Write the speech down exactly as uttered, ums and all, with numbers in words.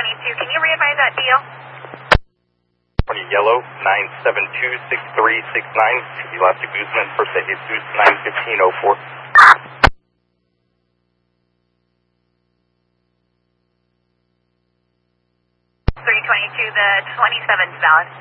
twenty-two, can you re-advise that deal? twenty yellow, nine seven two six three six nine, to be left to Guzman, first to Jesus, nine fifteen oh four. three twenty-two, the twenty-seven's valid.